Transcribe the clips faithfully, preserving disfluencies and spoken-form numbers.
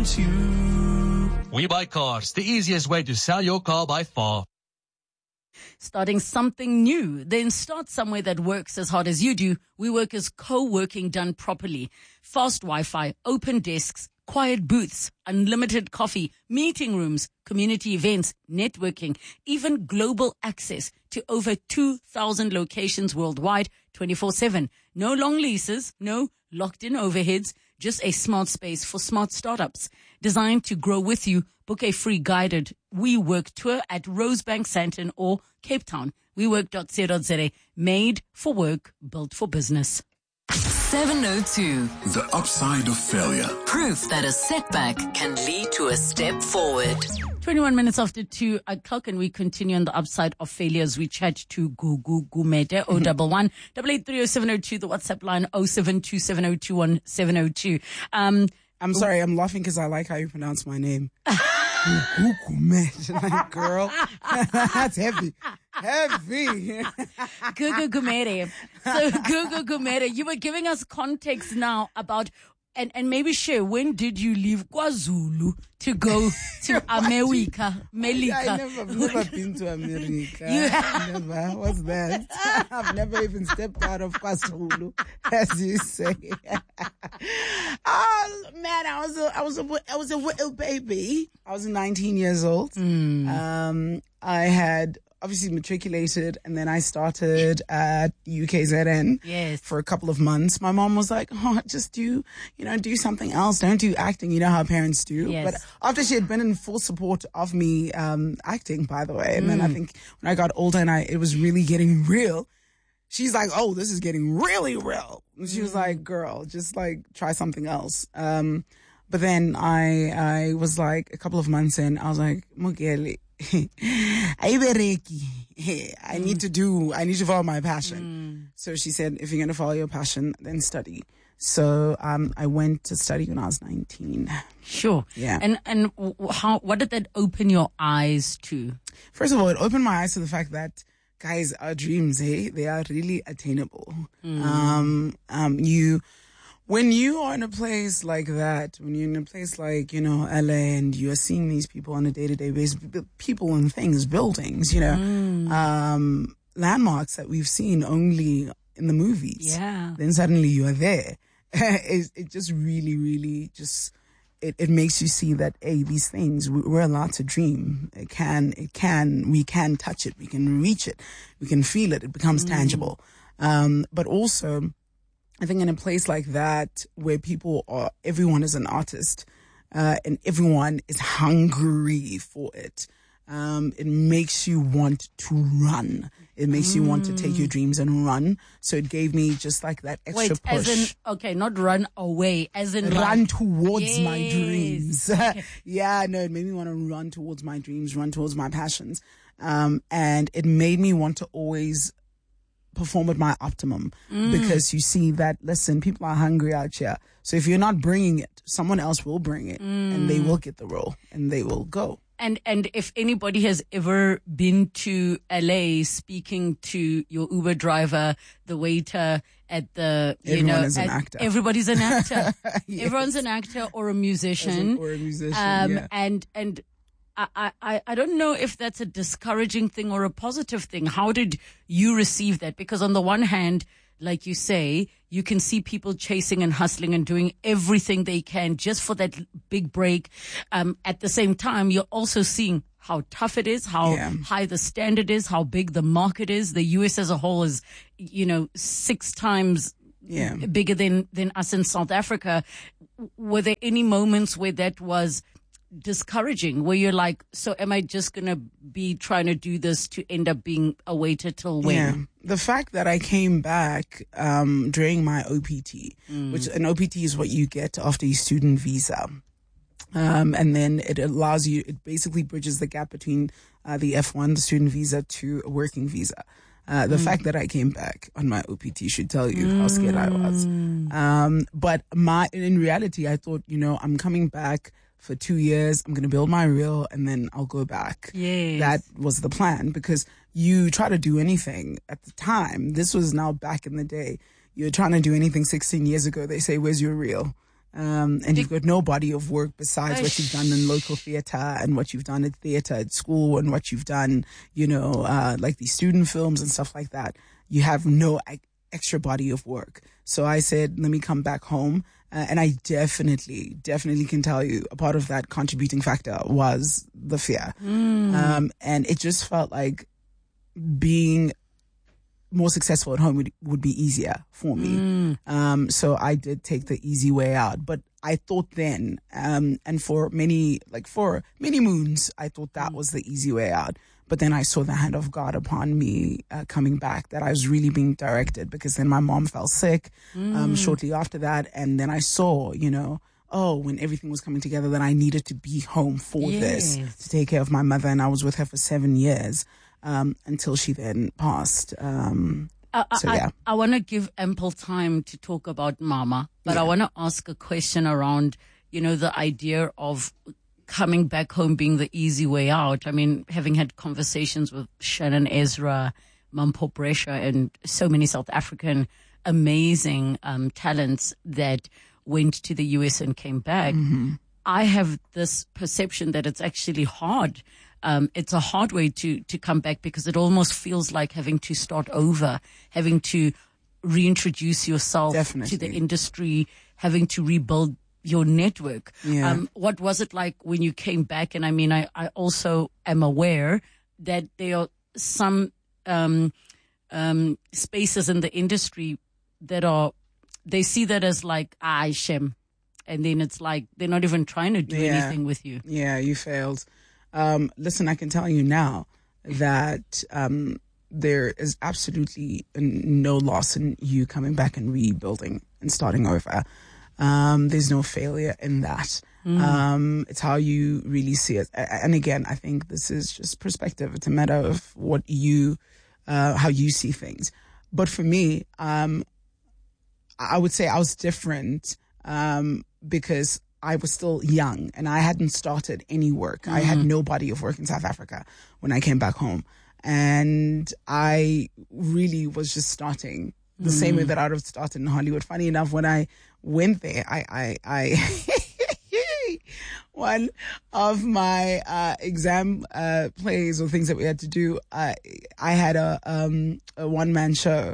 want you. We Buy Cars, the easiest way to sell your car by far. Starting something new, then start somewhere that works as hard as you do. WeWork is co-working done properly. Fast Wi-Fi, open desks, quiet booths, unlimited coffee, meeting rooms, community events, networking, even global access to over two thousand locations worldwide, twenty-four seven. No long leases, no locked-in overheads, just a smart space for smart startups. Designed to grow with you. Book a free guided WeWork tour at Rosebank, Sandton or Cape Town. WeWork dot co dot za. Made for work, built for business. seven oh two. The upside of failure. Proof that a setback can lead to a step forward. twenty-one minutes after two o'clock, and we continue on the upside of failures. We chat to Gugu Gumede, oh one one, eight eight three oh seven oh two, the WhatsApp line oh seven two seven oh two one seven oh two. Um, I'm sorry, I'm laughing because I like how you pronounce my name. Gugu Gumede, like, girl, that's heavy. Heavy. Gugu Gumede. So, Gugu Gumede, you were giving us context now about, and, and maybe share, when did you leave KwaZulu to go to America? Melika? I never, I've never been to America. You have? Never. What's that? I've never even stepped out of KwaZulu, as you say. Oh man, I was a, I was a, I was a little baby. I was nineteen years old. Mm. Um, I had obviously matriculated, and then I started at U K Z N Yes. for a couple of months. My mom was like, oh, just do, you know, do something else. Don't do acting. You know how parents do. Yes. But after she had been in full support of me um, acting, by the way, and then I think when I got older and I it was really getting real, she's like, oh, this is getting really real. And she was like, girl, just like try something else. Um, but then I I was like, a couple of months in, I was like, Mugeli, I need to do, I need to follow my passion. Mm. So she said, if you're going to follow your passion, then study. So um, I went to study when I was nineteen. Sure. Yeah. And and how? What did that open your eyes to? First of all, it opened my eyes to the fact that, guys, our dreams, hey, they are really attainable. Mm. Um, um, you, when you are in a place like that, when you're in a place like, you know, L A, and you are seeing these people on a day-to-day basis, people and things, buildings, you know, mm. um, landmarks that we've seen only in the movies. Yeah. Then suddenly you are there. it, it just really, really just, it, it makes you see that, hey, these things, we're allowed to dream. It can, it can, we can touch it. We can reach it. We can feel it. It becomes mm. tangible. Um, but also, I think in a place like that where people are, everyone is an artist, uh, and everyone is hungry for it. Um, it makes you want to run. It makes mm. you want to take your dreams and run. So it gave me just like that extra Wait, push. as in, okay, not run away, as in run like, towards yes. my dreams. Okay. Yeah, no, it made me want to run towards my dreams, run towards my passions. Um, and it made me want to always perform at my optimum mm. because you see that, listen, people are hungry out here. So if you're not bringing it, someone else will bring it mm. and they will get the role and they will go. And and if anybody has ever been to L A, speaking to your Uber driver, the waiter at the, you Everyone know, is an at, actor. Everybody's an actor. Yes. Everyone's an actor or a musician. Or a musician, um, yeah. And, and I, I, I don't know if that's a discouraging thing or a positive thing. How did you receive that? Because on the one hand, like you say, you can see people chasing and hustling and doing everything they can just for that big break. Um, at the same time, you're also seeing how tough it is, how yeah. high the standard is, how big the market is. The U S as a whole is, you know, six times yeah. bigger than, than us in South Africa. Were there any moments where that was discouraging, where you're like, so am I just going to be trying to do this to end up being a waiter till when? Yeah. The fact that I came back um, during my O P T, mm. which an O P T is what you get after your student visa. Um, and then it allows you, it basically bridges the gap between uh, the F one, the student visa, to a working visa. Uh, the mm. fact that I came back on my O P T should tell you mm. how scared I was. Um, but my, in reality, I thought, you know, I'm coming back for two years. I'm going to build my reel and then I'll go back. Yes. That was the plan, because you try to do anything at the time. This was now back in the day. You're trying to do anything sixteen years ago. They say, where's your reel? Um, and you've got no body of work besides what you've done in local theatre and what you've done at theatre at school and what you've done, you know, uh, like these student films and stuff like that. You have no e- extra body of work. So I said, let me come back home. Uh, and I definitely, definitely can tell you a part of that contributing factor was the fear. Mm. Um, and it just felt like being more successful at home would, would be easier for me. Mm. Um, so I did take the easy way out. But I thought then, um, and for many, like for many moons, I thought that mm. was the easy way out. But then I saw the hand of God upon me uh, coming back, that I was really being directed, because then my mom fell sick mm. um, shortly after that. And then I saw, you know, oh, when everything was coming together, that I needed to be home for yes. this, to take care of my mother. And I was with her for seven years. Um, until she then passed. Um, I, so yeah. I, I want to give ample time to talk about Mama, but yeah. I want to ask a question around, you know, the idea of coming back home being the easy way out. I mean, having had conversations with Shannon Ezra, Mampo Brescia, and so many South African amazing um, talents that went to the U S and came back. Mm-hmm. I have this perception that it's actually hard. Um, it's a hard way to, to come back, because it almost feels like having to start over, having to reintroduce yourself Definitely. to the industry, having to rebuild your network. Yeah. Um, what was it like when you came back? And I mean, I, I also am aware that there are some um, um, spaces in the industry that are, they see that as like, ah, Shem. And then it's like, they're not even trying to do Yeah. anything with you. Yeah, you failed. Um, listen, I can tell you now that um, there is absolutely no loss in you coming back and rebuilding and starting over. Um, there's no failure in that. Mm. Um, it's how you really see it. And again, I think this is just perspective. It's a matter of what you, uh, how you see things. But for me, um, I would say I was different um, because I was still young and I hadn't started any work. Mm. I had no body of work in South Africa when I came back home. And I really was just starting the mm. same way that I would have started in Hollywood. Funny enough, when I went there, I, I, I one of my uh, exam uh, plays or things that we had to do, uh, I had a, um, a one-man show.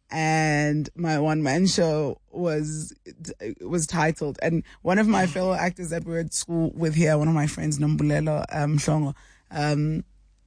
And my one-man show was was titled, and one of my fellow actors that we were at school with here, one of my friends, Nombulelo um, Shongo, um,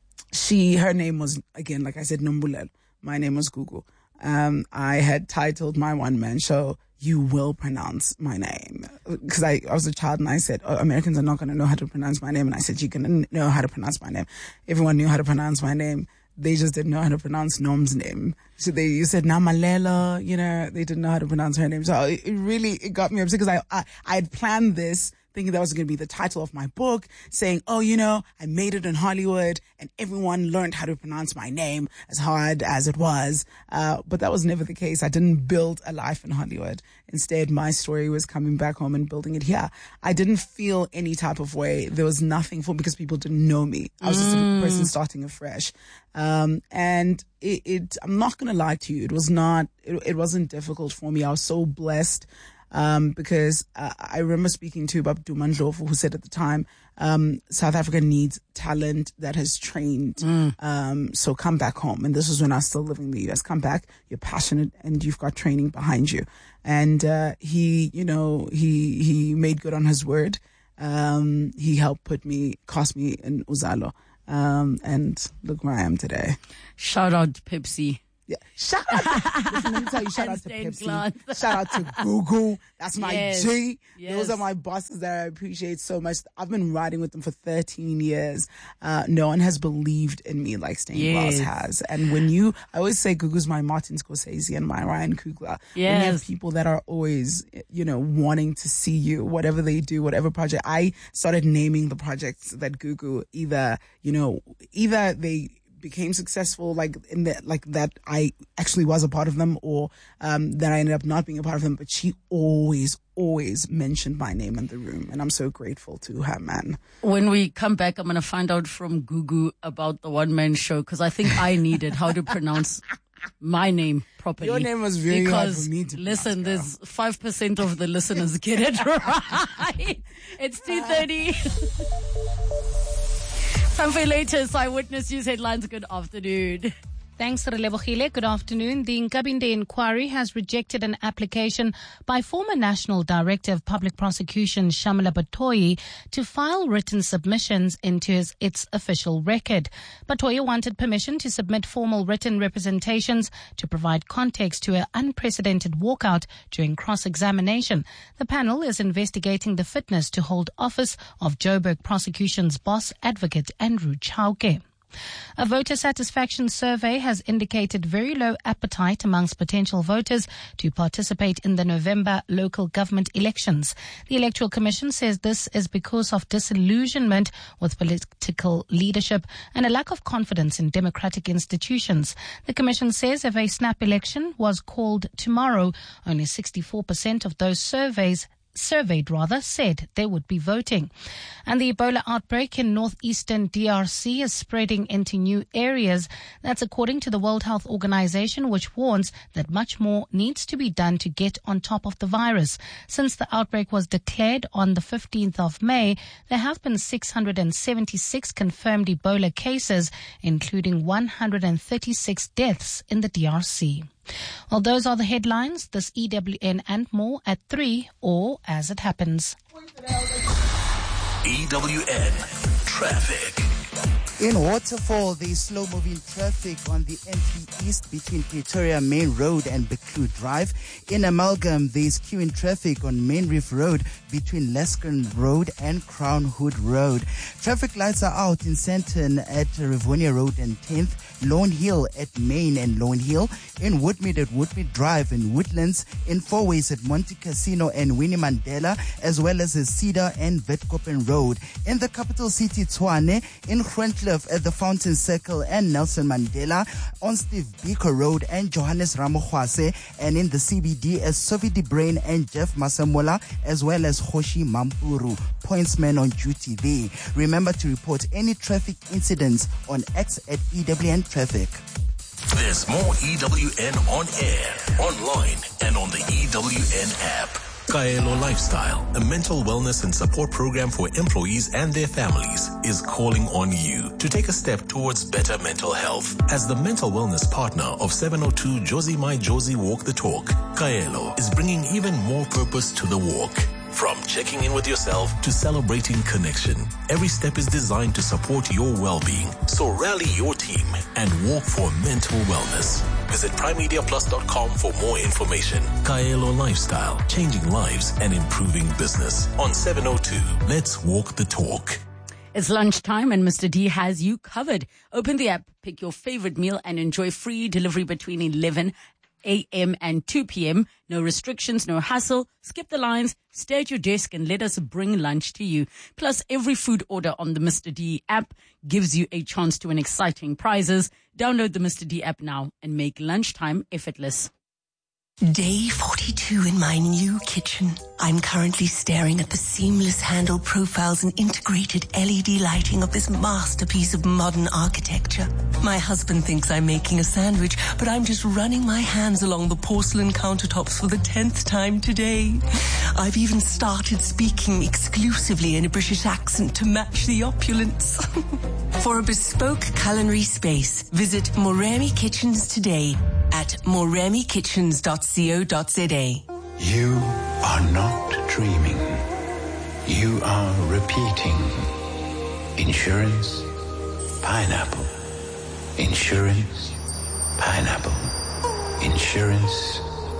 she, her name was, again, like I said, Nombulelo. My name was Gugu. Um, I had titled my one-man show, You Will Pronounce My Name. Because I, I was a child and I said, oh, Americans are not going to know how to pronounce my name. And I said, you can know how to pronounce my name. Everyone knew how to pronounce my name. They just didn't know how to pronounce Nom's name. So they you said Namalela, you know, they didn't know how to pronounce her name. So it, it really, it got me upset because I, I, I had planned this thinking that was going to be the title of my book, saying, oh, you know, I made it in Hollywood and everyone learned how to pronounce my name, as hard as it was. Uh, but that was never the case. I didn't build a life in Hollywood. Instead, my story was coming back home and building it here. I didn't feel any type of way. There was nothing for, because people didn't know me. I was just a person starting afresh. Um, and it, it, I'm not going to lie to you. It was not, it, it wasn't difficult for me. I was so blessed. Um, because uh, I remember speaking to Babdu Mandlovu, who said at the time, um, South Africa needs talent that has trained. Mm. Um, so come back home. And this was when I was still living in the U S. Come back, you're passionate and you've got training behind you. And, uh, he, you know, he, he made good on his word. Um, he helped put me, cast me in Uzalo. Um, and look where I am today. Shout out Pepsi. Yeah. Shout out to, listen, let me tell you, shout out to Pepsi. Shout out to Google. That's my yes. G. Yes. Those are my bosses that I appreciate so much. I've been riding with them for thirteen years. Uh, no one has believed in me like Stained yes. Glass has. And when you, I always say Google's my Martin Scorsese and my Ryan Coogler. Yes. When you have people that are always, you know, wanting to see you, whatever they do, whatever project. I started naming the projects that Google either, you know, either they became successful, like in the, like that I actually was a part of them, or um, that I ended up not being a part of them. But she always, always mentioned my name in the room, and I'm so grateful to her, man. When we come back, I'm going to find out from Gugu about the one-man show, because I think I needed how to pronounce my name properly. Your name was very hard because, for me to listen, pronounce, there's five percent of the listeners get it right. It's two thirty. Time for your latest Eyewitness News headlines. Good afternoon. Thanks, Relebohile. Good afternoon. The Nkabinde inquiry has rejected an application by former National Director of Public Prosecution Shamila Batoyi to file written submissions into his, its official record. Batoyi wanted permission to submit formal written representations to provide context to an unprecedented walkout during cross-examination. The panel is investigating the fitness to hold office of Joburg Prosecution's boss, Advocate Andrew Chauke. A voter satisfaction survey has indicated very low appetite amongst potential voters to participate in the November local government elections. The Electoral Commission says this is because of disillusionment with political leadership and a lack of confidence in democratic institutions. The Commission says if a snap election was called tomorrow, only sixty-four percent of those surveys surveyed rather said they would be voting. And the Ebola outbreak in northeastern D R C is spreading into new areas. That's according to the World Health Organization, which warns that much more needs to be done to get on top of the virus. Since the outbreak was declared on the fifteenth of May, there have been six hundred seventy-six confirmed Ebola cases, including one hundred thirty-six deaths in the D R C. Well, those are the headlines. This E W N and more at three, or as it happens. E W N Traffic. In Waterfall, there is slow-moving traffic on the N three East between Pretoria Main Road and Beklu Drive. In Amalgam, there is queuing traffic on Main Reef Road between Lescon Road and Crown Hood Road. Traffic lights are out in Sandton at Rivonia Road and tenth, Lone Hill at Main and Lone Hill, in Woodmead at Woodmead Drive and Woodlands, in Four Ways at Monte Casino and Winnie Mandela, as well as at Cedar and Witkoppen Road. In the capital city, Tshwane, in Grootekloof at the Fountain Circle and Nelson Mandela, on Steve Biko Road and Johannes Ramohwase, and in the C B D as Sophie De Brain and Jeff Masamola, as well as Hoshi Mampuru, pointsmen on duty there. Remember to report any traffic incidents on X at E W N Traffic. There's more E W N on air, online, and on the E W N app. Kaelo Lifestyle, a mental wellness and support program for employees and their families, is calling on you to take a step towards better mental health. As the mental wellness partner of seven oh two Josie My Josie Walk the Talk, Kaelo is bringing even more purpose to the walk. From checking in with yourself to celebrating connection, every step is designed to support your well-being. So rally your team and walk for mental wellness. Visit prime media plus dot com for more information. Kaelo Lifestyle, changing lives and improving business. On seven oh two, let's walk the talk. It's lunchtime and Mister D has you covered. Open the app, pick your favorite meal and enjoy free delivery between eleven a.m. and two p.m. No restrictions, no hassle. Skip the lines, stay at your desk and let us bring lunch to you. Plus, every food order on the Mister D app gives you a chance to win exciting prizes. Download the Mister D app now and make lunchtime effortless. Day forty-two in my new kitchen. I'm currently staring at the seamless handle profiles and integrated L E D lighting of this masterpiece of modern architecture. My husband thinks I'm making a sandwich, but I'm just running my hands along the porcelain countertops for the tenth time today. I've even started speaking exclusively in a British accent to match the opulence. For a bespoke culinary space, visit Moremi Kitchens today at moremi kitchens dot co dot za. You are not dreaming. You are repeating. Insurance, pineapple. Insurance, pineapple. Insurance,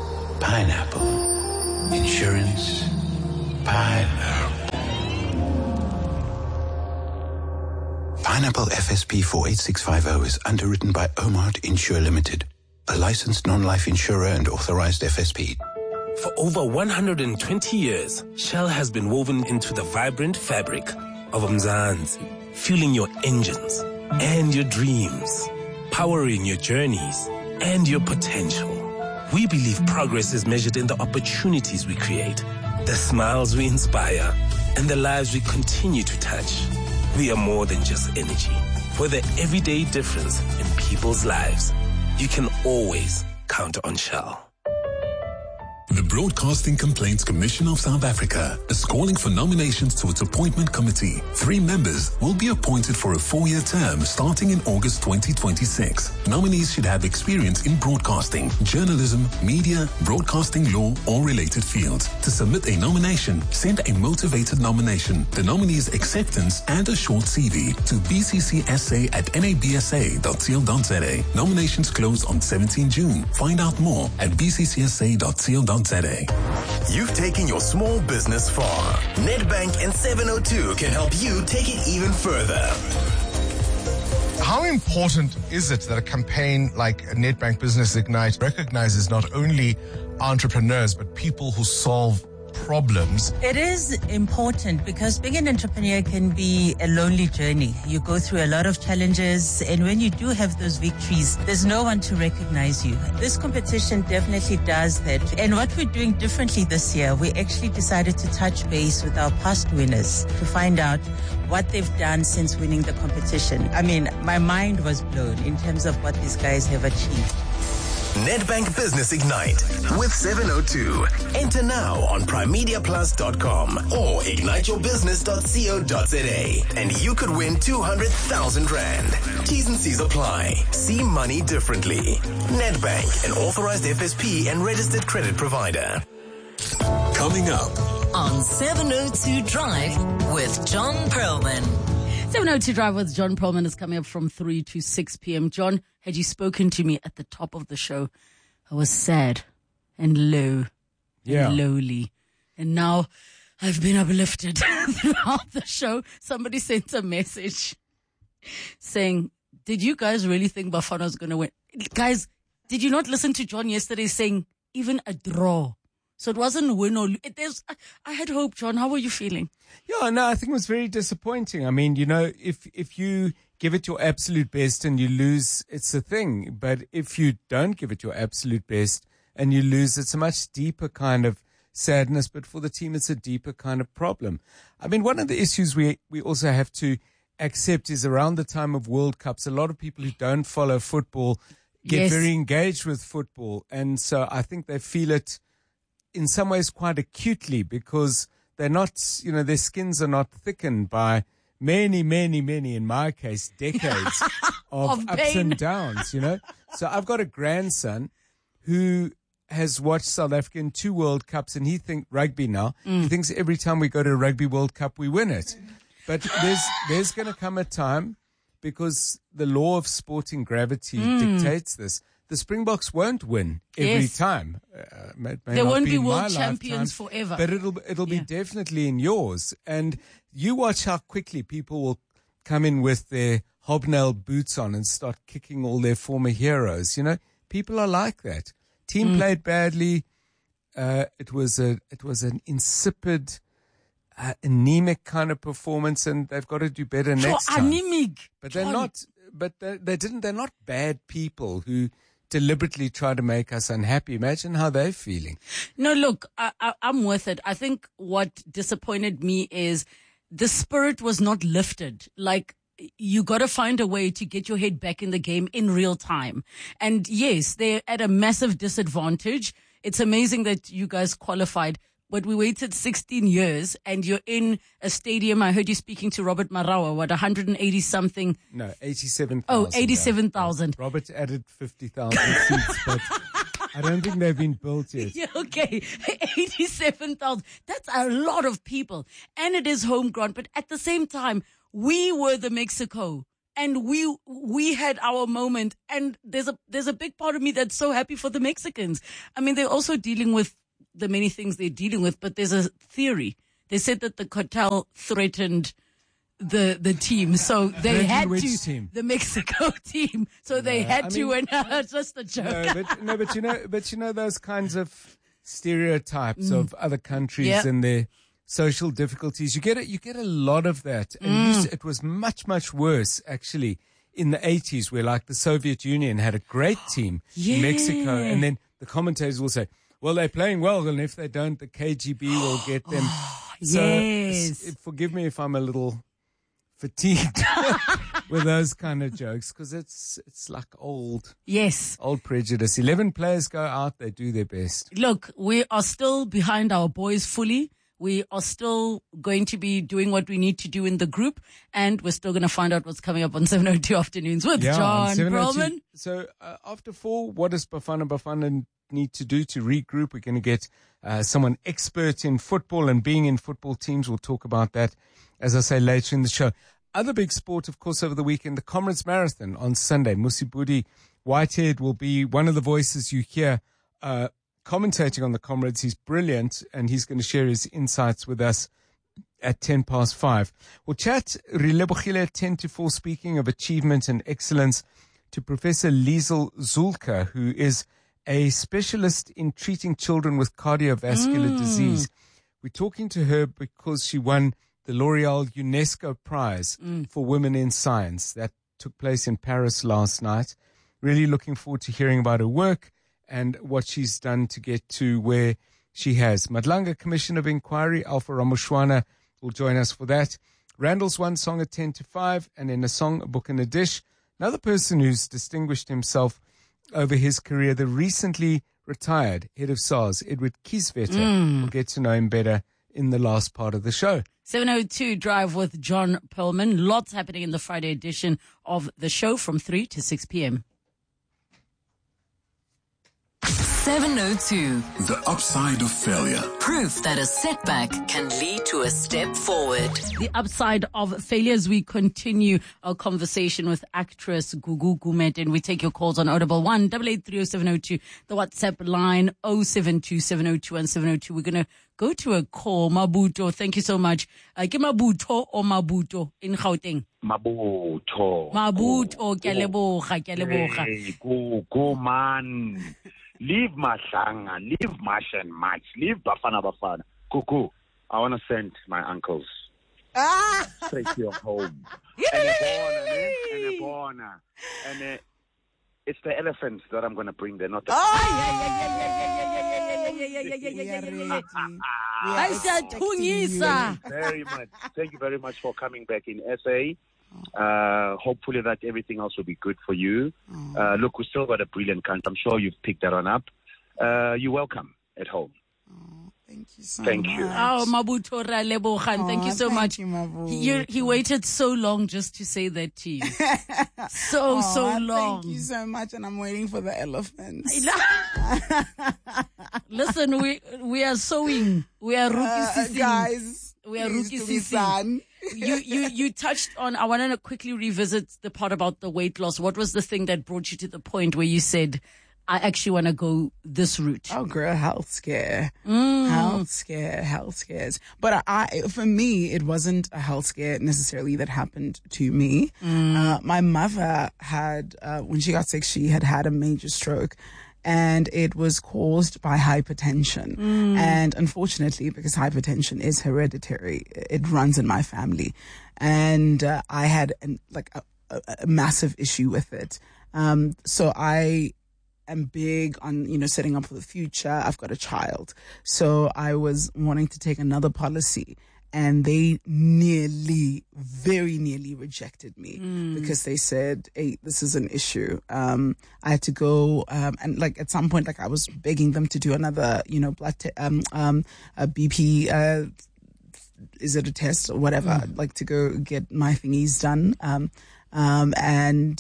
pineapple. Insurance, pineapple. Pineapple F S P four eight six five zero is underwritten by Omart Insure Limited, a licensed non-life insurer and authorized F S P. For over one hundred twenty years, Shell has been woven into the vibrant fabric of Mzansi, fueling your engines and your dreams, powering your journeys and your potential. We believe progress is measured in the opportunities we create, the smiles we inspire, and the lives we continue to touch. We are more than just energy. We're the everyday difference in people's lives. you can always count on Shell. The Broadcasting Complaints Commission of South Africa is calling for nominations to its appointment committee. Three members will be appointed for a four-year term starting in August twenty twenty-six. Nominees should have experience in broadcasting, journalism, media, broadcasting law, or related fields. To submit a nomination, send a motivated nomination, the nominee's acceptance, and a short C V to b c c s a at n a b s a dot co dot z a. Nominations close on seventeenth June. Find out more at b c c s a dot co dot z a. You've taken your small business far. Nedbank and seven oh two can help you take it even further. How important is it that a campaign like Nedbank Business Ignite recognizes not only entrepreneurs but people who solve problems? It is important because being an entrepreneur can be a lonely journey. You go through a lot of challenges, and when you do have those victories, there's no one to recognize you. This competition definitely does that. And what we're doing differently this year, we actually decided to touch base with our past winners to find out what they've done since winning the competition. I mean, my mind was blown in terms of what these guys have achieved. Nedbank Business Ignite with seven oh two. Enter now on prime media plus dot com or ignite your business dot co dot z a and you could win two hundred thousand rand. T's and C's apply. See money differently. Nedbank, an authorized F S P and registered credit provider. Coming up on seven oh two Drive with John Perlman. seven oh two Drive with John Perlman is coming up from three to six p.m. John, had you spoken to me at the top of the show, I was sad and low yeah. and lowly. And now I've been uplifted throughout the show. Somebody sent a message saying, did you guys really think Bafana was going to win? Guys, did you not listen to John yesterday saying even a draw? So it wasn't win or lose. There's, I, I had hope, John. How were you feeling? Yeah, no, I think it was very disappointing. I mean, you know, if if you give it your absolute best and you lose, it's a thing. But if you don't give it your absolute best and you lose, it's a much deeper kind of sadness. But for the team, it's a deeper kind of problem. I mean, one of the issues we, we also have to accept is around the time of World Cups, a lot of people who don't follow football get Yes. very engaged with football. And so I think they feel it in some ways quite acutely because they're not, you know, their skins are not thickened by many, many, many, in my case, decades of, Of ups pain. and downs, you know. So I've got a grandson who has watched South Africa in two World Cups and he thinks rugby now. Mm. He thinks every time we go to a Rugby World Cup, we win it. But there's, there's going to come a time because the law of sporting gravity Mm. dictates this. The Springboks won't win every Yes. time. Uh, may, may There not won't be be in my world champions lifetime, forever. but it'll it'll be Yeah. definitely in yours. And you watch how quickly people will come in with their hobnail boots on and start kicking all their former heroes. You know, people are like that. Team Mm. played badly. Uh, it was a it was an insipid, uh, anemic kind of performance, and they've got to do better Sure, next time. anemic. But they're John. not. But they, they didn't. They're not bad people who deliberately try to make us unhappy. Imagine how they're feeling. No, look, I, I, I'm with it. I think what disappointed me is the spirit was not lifted. Like, you got to find a way to get your head back in the game in real time. And yes, they're at a massive disadvantage. It's amazing that you guys qualified, but we waited sixteen years and you're in a stadium. I heard you speaking to Robert Marawa, what, one hundred eighty something? No, eighty-seven thousand. Oh, eighty-seven thousand. Robert added fifty thousand seats, but I don't think they've been built yet. Yeah, okay. eighty-seven thousand. That's a lot of people. And it is home ground. But at the same time, we were the Mexico. And we we had our moment. And there's a there's a big part of me that's so happy for the Mexicans. I mean, they're also dealing with the many things they're dealing with. But there's a theory. They said that the cartel threatened the the team, so they Threatened had which to team? the Mexico team. So they No, had I to, mean- and uh, just a joke. No, but no, but you know, but you know those kinds of stereotypes Mm. of other countries Yeah. and their social difficulties. You get it. You get a lot of that, and Mm. used- it was much, much worse actually in the eighties, where like the Soviet Union had a great team in Mexico, Yeah. and then the commentators will say, "Well, they're playing well, and if they don't, the K G B will get them." So, Yes. s- forgive me if I'm a little fatigued with those kind of jokes because it's it's like old. Yes. Old prejudice. eleven players go out, they do their best. Look, we are still behind our boys fully. We are still going to be doing what we need to do in the group, and we're still going to find out what's coming up on seven oh two Afternoons with Yeah, on John seven oh two. Perlman. So uh, after four, what does Bafana Bafana need to do to regroup? We're going to get uh, someone expert in football and being in football teams. We'll talk about that, as I say, later in the show. Other big sport, of course, over the weekend, the Comrades Marathon on Sunday. Musibudi Whitehead will be one of the voices you hear uh, commentating on the Comrades. He's brilliant, and he's going to share his insights with us at ten past five. We'll chat Rilebogile at ten to four, speaking of achievement and excellence, to Professor Liesel Zulka, who is a specialist in treating children with cardiovascular Mm. disease. We're talking to her because she won the L'Oreal UNESCO Prize Mm. for Women in Science. That took place in Paris last night. Really looking forward to hearing about her work and what she's done to get to where she has. Madlanga Commission of Inquiry, Alpha Ramoshwana, will join us for that. Randall's one song at ten to five, and in a song, a book and a dish. Another person who's distinguished himself over his career, the recently retired head of SARS, Edward Kieswetter. Mm. We'll get to know him better in the last part of the show. seven oh two Drive with John Perlman. Lots happening in the Friday edition of the show from three to six p.m. seven oh two. The upside of failure. Proof that a setback can lead to a step forward. The upside of failure as we continue our conversation with actress Gugu Gumet, and we take your calls on audible one eight eight three oh seven oh two, the WhatsApp line oh seven two seven oh two one seven oh two. We're going to go to a call. Mabuto, thank you so much. Uh, ke Mabuto or Mabuto in Gauteng? Mabuto. Mabuto, ke a leboga, ke a leboga. Hey, go, go, man. Leave Mahlanga, leave Mash and Match, leave Bafana Bafana. Kuku, I want to send my uncles straight to your home. And a bona, and a, it's the elephants that I'm going to bring there, not the... I said, Tungisa. Very much. Thank you very much for coming back in S A. Uh, hopefully that everything else will be good for you. Uh, look, we still got a brilliant country. I'm sure you've picked that one up. Uh, you're welcome at home. Thank you so Thank much. you. Oh, Mabuto ra lebogang. Thank you so thank much. you, Mabu. He, he waited so long just to say that to you. So, Aw, so long. Thank you so much, and I'm waiting for the elephants. Listen, we we are sewing. We are rookie Uh, sissing. guys, we are please rookie do me sissing. son. You you you touched on. I want to quickly revisit the part about the weight loss. What was the thing that brought you to the point where you said, I actually want to go this route? Oh, girl, health scare. Mm. Health scare, health scares. But I, for me, it wasn't a health scare necessarily that happened to me. Mm. Uh, my mother had, uh, when she got sick, she had had a major stroke. And it was caused by hypertension. Mm. And unfortunately, because hypertension is hereditary, it runs in my family. And uh, I had an, like a, a, a massive issue with it. Um, so I am big on, you know, setting up for the future. I've got a child. So I was wanting to take another policy. And they nearly, very nearly rejected me Mm. because they said, hey, this is an issue. Um, I had to go, um, and like at some point, like I was begging them to do another, you know, blood, te- um, um, a B P, uh, is it a test or whatever, Mm. like to go get my thingies done. Um, um, and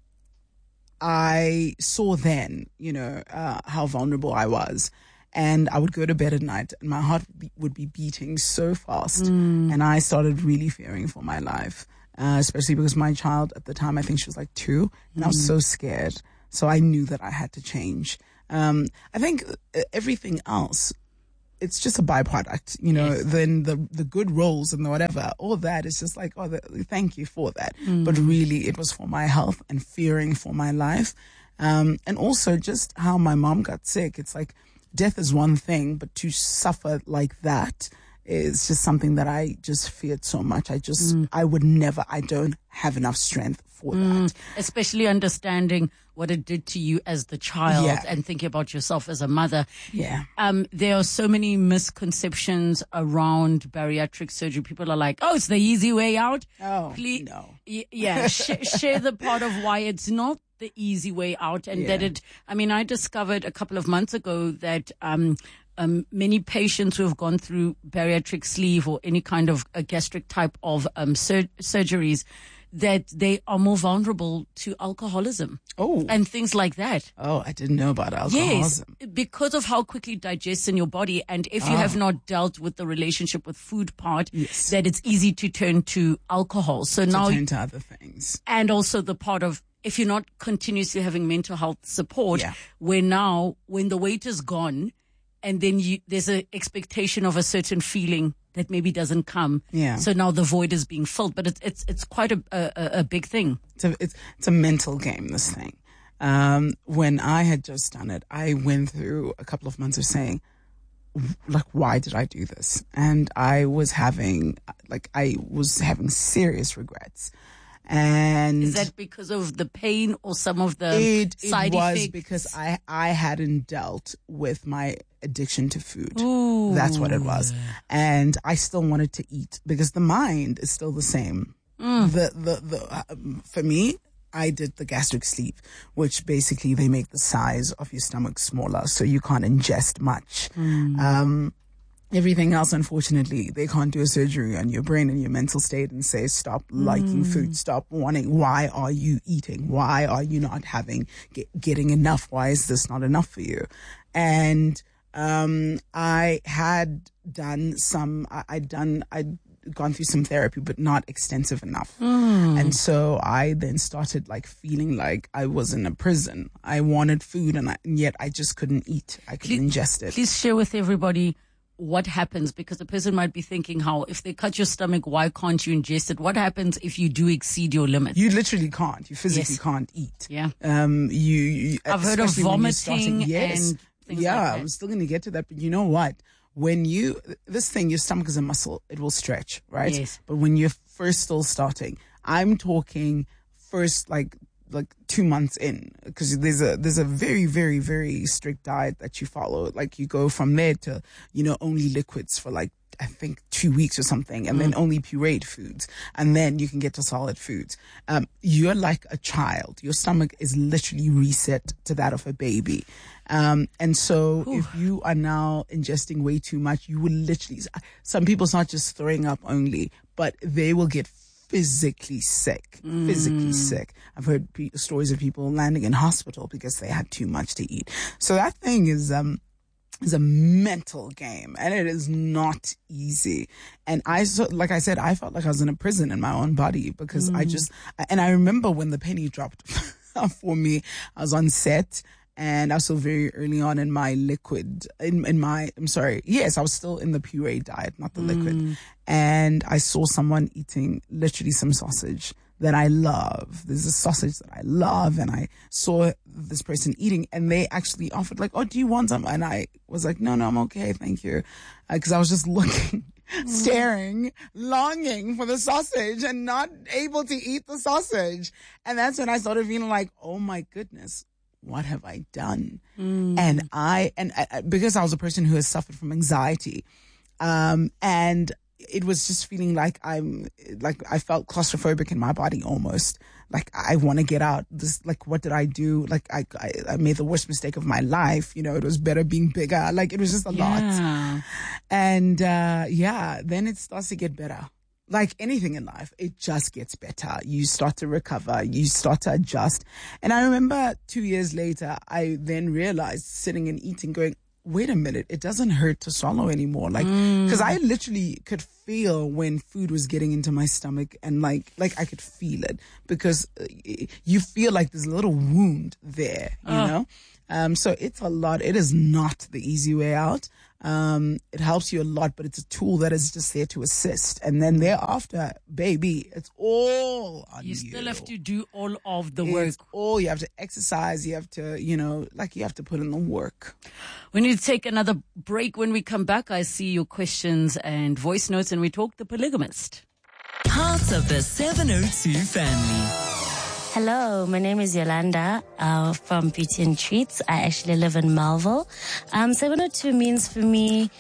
I saw then, you know, uh, how vulnerable I was. And I would go to bed at night and my heart would be, would be beating so fast. Mm. And I started really fearing for my life, uh, especially because my child at the time, I think she was like two, and I was Mm. so scared. So I knew that I had to change. Um, I think everything else, it's just a byproduct, you know, Yes. then the, the good roles and the whatever, all that is just like, oh, the, thank you for that. Mm. But really it was for my health and fearing for my life. Um, and also just how my mom got sick. It's like, death is one thing, but to suffer like that is just something that I just feared so much. I just, Mm. I would never, I don't have enough strength for Mm, that. especially understanding what it did to you as the child Yeah. and thinking about yourself as a mother. Yeah. Um, there are so many misconceptions around bariatric surgery. People are like, oh, it's the easy way out. Oh, Please, no. Y- yeah, sh- share the part of why it's not the easy way out, and Yeah. that it, I mean, I discovered a couple of months ago that, um, um, many patients who have gone through bariatric sleeve or any kind of a gastric type of, um, sur- surgeries, that they are more vulnerable to alcoholism. Oh. And things like that. Oh, I didn't know about alcoholism. Yes, because of how quickly it digests in your body. And if you Ah. have not dealt with the relationship with food part, Yes. that it's easy to turn to alcohol. So To now, turn to other things. and also the part of, if you're not continuously having mental health support, Yeah. where now, when the weight is gone, and then you, there's an expectation of a certain feeling that maybe doesn't come. Yeah. So now the void is being filled, but it's, it's, it's quite a, a, a big thing. It's a, it's, it's a mental game, this thing. Um, when I had just done it, I went through a couple of months of saying, like, why did I do this? And I was having, like, I was having serious regrets. And Is that because of the pain or some of the it, side it was effects? because I, I hadn't dealt with my addiction to food. Ooh. That's what it was. And I still wanted to eat because the mind is still the same. Mm. The, the, the, um, for me, I did the gastric sleeve, which basically they make the size of your stomach smaller so you can't ingest much. Mm. Um, everything else, unfortunately, they can't do a surgery on your brain and your mental state and say, stop liking Mm. food, stop wanting. Why are you eating? Why are you not having, get, getting enough? Why is this not enough for you? And, um, I had done some, I, I'd done, I'd gone through some therapy, but not extensive enough. Mm. And so I then started like feeling like I was in a prison. I wanted food and, I, and yet I just couldn't eat. I couldn't ingest it. Please share with everybody what happens, because the person might be thinking, how, if they cut your stomach, why can't you ingest it? What happens if you do exceed your limit? You literally can't. You physically Yes. can't eat. Yeah. Um, you, you I've heard of especially when you're starting- vomiting yes. and things yeah, like that. I'm still going to get to that. But you know what? When you, this thing, your stomach is a muscle. It will stretch, right? Yes. But when you're first still starting, I'm talking first like, like two months in, because there's a, there's a very, very, very strict diet that you follow. Like you go from there to, you know, only liquids for like, I think two weeks or something, and then only pureed foods. And then you can get to solid foods. Um, you're like a child. Your stomach is literally reset to that of a baby. Um, and so if you are now ingesting way too much, you will literally, some people it's not just throwing up only, but they will get physically sick, physically Mm. sick. I've heard pe- stories of people landing in hospital because they had too much to eat. So that thing is, um, is a mental game, and it is not easy. And I, so, like I said, I felt like I was in a prison in my own body because I Mm. just, and I remember when the penny dropped for me, I was on set. And I was still very early on in my liquid, in, in my, I'm sorry. Yes, I was still in the puree diet, not the liquid. And I saw someone eating literally some sausage that I love. There's a sausage that I love. And I saw this person eating, and they actually offered like, oh, do you want some? And I was like, no, no, I'm okay. Thank you. Uh, cause I was just looking, staring, longing for the sausage and not able to eat the sausage. And that's when I started feeling like, oh my goodness, what have I done? Mm. And I, and I, because I was a person who has suffered from anxiety, um, and it was just feeling like I'm, like I felt claustrophobic in my body almost. Like I want to get out. This, like, what did I do? Like I, I, I made the worst mistake of my life. You know, it was better being bigger. Like it was just a Yeah. lot. And, uh, yeah, then it starts to get better. Like anything in life, it just gets better. You start to recover. You start to adjust. And I remember two years later, I then realized sitting and eating going, wait a minute, it doesn't hurt to swallow anymore. Like, Mm. cause I literally could feel when food was getting into my stomach, and like, like I could feel it because uh, you feel like there's a little wound there, you Oh. know? Um, so it's a lot. It is not the easy way out. Um, it helps you a lot, but it's a tool that is just there to assist. And then thereafter, baby, it's all on you. You still have to do all of the It's work. all, you have to exercise. You have to, you know, like you have to put in the work. We need to take another break. When we come back, I see your questions and voice notes, and we talk The Polygamist. Part of the seven oh two family. Hello, my name is Yolanda uh, from Beauty and Treats. I actually live in Melville. Um, seven oh two means for me